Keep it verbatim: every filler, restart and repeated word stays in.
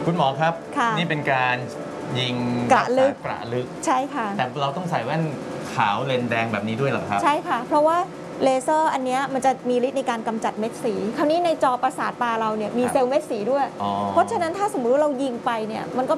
คุณหมอครับนี่เป็นการยิงกระลึกกระลึกใช่ค่ะแต่เราต้องใส่แว่นขาวเลนส์แดงแบบนี้ด้วยเหรอครับใช่ค่ะเพราะว่าเลเซอร์อันนี้มันจะมีฤทธิ์ในการกำจัดเม็ดสีคราวนี้ในจอประสาทตาเราเนี่ยมีเซลล์เม็ดสีด้วยเพราะฉะนั้นถ้าสมมติว่าเรายิงไปเนี่ยมันก็